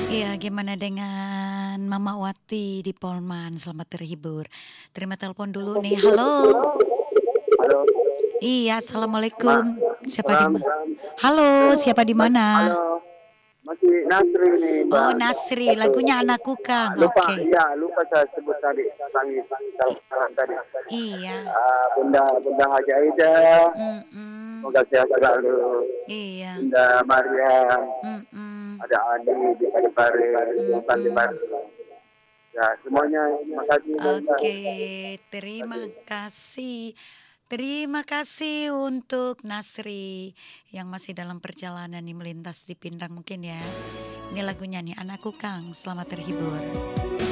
Iya, gimana dengan Mama Wati di Polman? Selamat terhibur. Terima telepon dulu nih. Halo. Halo, Iya, Ma, assalamualaikum. Siapa di Ram. mana? Halo, siapa di mana? Halo, masih Nasri nih, Oh, Mbak. Nasri. Lagunya Anakku Kang. Lupa, Oke. iya, lupa saya sebut tadi, tangis, I- salah tadi. iya. Bunda Haji Aida, Mm-mm. semoga sehat selalu. Iya. Bunda Maria, Mm-mm. ada Adi di Parepare, Sultan di Mm-mm. Parepare. Ya, semuanya, makasih, Mbak. Oke, terima kasih. Terima kasih untuk Nasri yang masih dalam perjalanan nih melintas di Pindrang mungkin ya. Ini lagunya nih Anakku Kang, selamat terhibur.